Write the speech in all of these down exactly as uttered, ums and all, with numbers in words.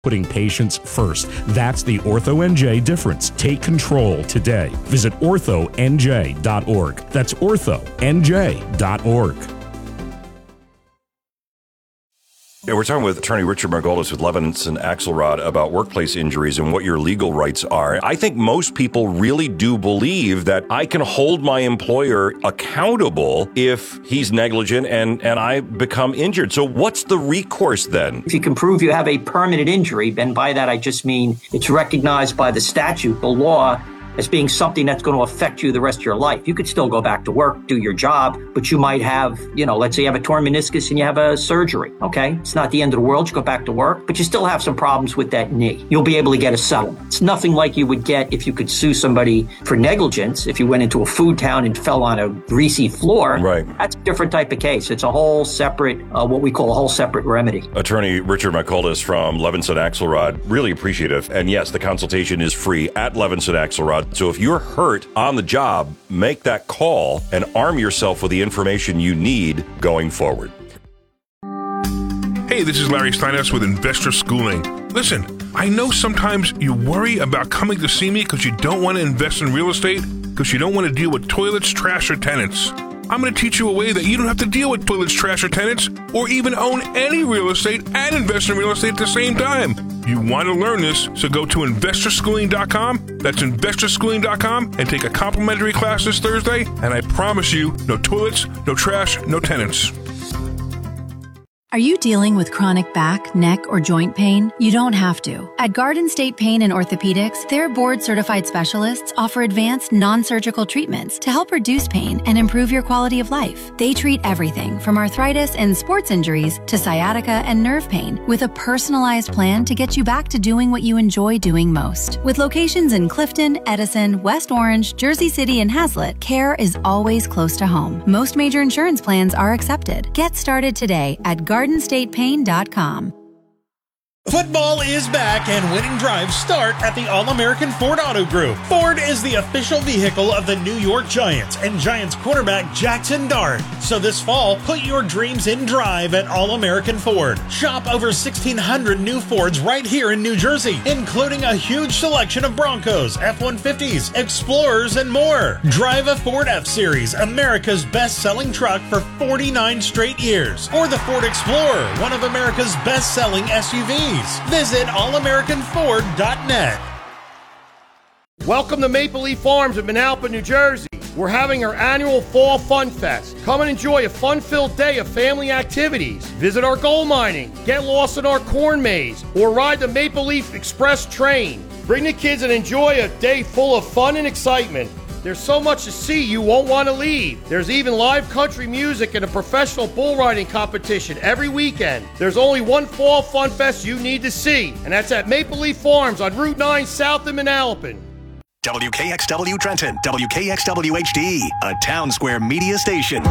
Putting patients first. That's the Ortho N J difference. Take control today. Visit ortho n j dot org. That's ortho n j dot org. Yeah, we're talking with attorney Richard Margolis with Levinson Axelrod about workplace injuries and what your legal rights are. I think most people really do believe that I can hold my employer accountable if he's negligent and, and I become injured. So what's the recourse then? If you can prove you have a permanent injury, and by that I just mean it's recognized by the statute, the law, as being something that's going to affect you the rest of your life. You could still go back to work, do your job, but you might have, you know, let's say you have a torn meniscus and you have a surgery, okay? It's not the end of the world. You go back to work, but you still have some problems with that knee. You'll be able to get a settlement. It's nothing like you would get if you could sue somebody for negligence. If you went into a food town and fell on a greasy floor, right? That's a different type of case. It's a whole separate, uh, what we call a whole separate remedy. Attorney Richard Margolis from Levinson Axelrod, really appreciative. And yes, the consultation is free at Levinson Axelrod. So if you're hurt on the job, make that call and arm yourself with the information you need going forward. Hey, this is Larry Steinhaus with Investor Schooling. Listen, I know sometimes you worry about coming to see me because you don't want to invest in real estate, because you don't want to deal with toilets, trash, or tenants. I'm going to teach you a way that you don't have to deal with toilets, trash, or tenants, or even own any real estate and invest in real estate at the same time. You want to learn this, so go to investor schooling dot com. That's investor schooling dot com and take a complimentary class this Thursday. And I promise you, no toilets, no trash, no tenants. Are you dealing with chronic back, neck, or joint pain? You don't have to. At Garden State Pain and Orthopedics, their board-certified specialists offer advanced non-surgical treatments to help reduce pain and improve your quality of life. They treat everything from arthritis and sports injuries to sciatica and nerve pain with a personalized plan to get you back to doing what you enjoy doing most. With locations in Clifton, Edison, West Orange, Jersey City, and Hazlet, care is always close to home. Most major insurance plans are accepted. Get started today at garden state pain dot com. Football is back and winning drives start at the All-American Ford Auto Group. Ford is the official vehicle of the New York Giants and Giants quarterback Jackson Dart. So this fall, put your dreams in drive at All-American Ford. Shop over sixteen hundred new Fords right here in New Jersey, including a huge selection of Broncos, F one fifties, Explorers, and more. Drive a Ford F-Series, America's best-selling truck for forty-nine straight years. Or the Ford Explorer, one of America's best-selling S U Vs. Visit all american ford dot net. Welcome to Maple Leaf Farms in Manalapan, New Jersey. We're having our annual Fall Fun Fest. Come and enjoy a fun-filled day of family activities. Visit our gold mining, get lost in our corn maze, or ride the Maple Leaf Express train. Bring the kids and enjoy a day full of fun and excitement. There's so much to see you won't want to leave. There's even live country music and a professional bull riding competition every weekend. There's only one Fall Fun Fest you need to see, and that's at Maple Leaf Farms on Route nine South in Manalapan. W K X W Trenton, W K X W H D, a Town Square media station.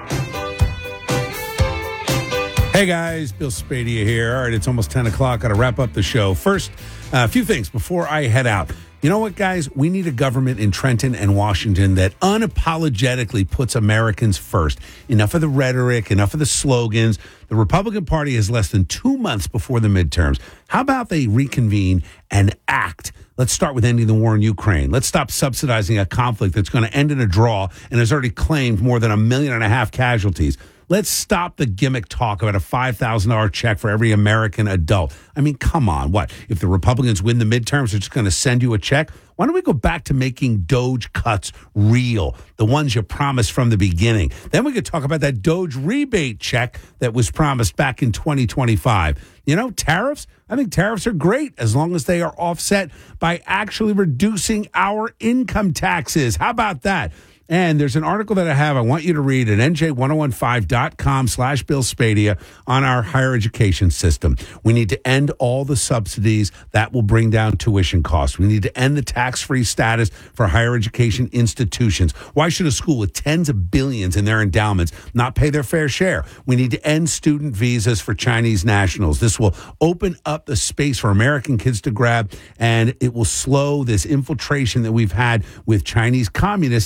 Hey guys, Bill Spadea here. All right, it's almost ten o'clock. Got to wrap up the show. First, uh, a few things before I head out. You know what, guys? We need a government in Trenton and Washington that unapologetically puts Americans first. Enough of the rhetoric, enough of the slogans. The Republican Party is less than two months before the midterms. How about they reconvene and act? Let's start with ending the war in Ukraine. Let's stop subsidizing a conflict that's going to end in a draw and has already claimed more than a million and a half casualties. Let's stop the gimmick talk about a five thousand dollars check for every American adult. I mean, come on. What? If the Republicans win the midterms, they're just going to send you a check? Why don't we go back to making Doge cuts real, the ones you promised from the beginning? Then we could talk about that Doge rebate check that was promised back in twenty twenty-five. You know, tariffs, I think tariffs are great as long as they are offset by actually reducing our income taxes. How about that? And there's an article that I have I want you to read at N J ten fifteen dot com slash Bill Spadea on our higher education system. We need to end all the subsidies. That will bring down tuition costs. We need to end the tax-free status for higher education institutions. Why should a school with tens of billions in their endowments not pay their fair share? We need to end student visas for Chinese nationals. This will open up the space for American kids to grab, and it will slow this infiltration that we've had with Chinese communists into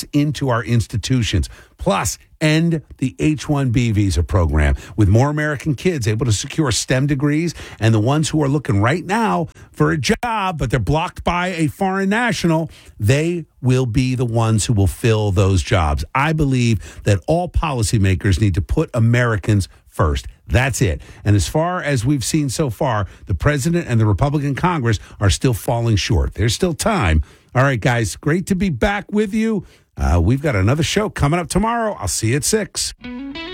our institutions. Plus, end the H one B visa program with more American kids able to secure STEM degrees, and the ones who are looking right now for a job, but they're blocked by a foreign national, they will be the ones who will fill those jobs. I believe that all policymakers need to put Americans first. That's it. And as far as we've seen so far, the president and the Republican Congress are still falling short. There's still time. All right, guys, great to be back with you. Uh, we've got another show coming up tomorrow. I'll see you at six.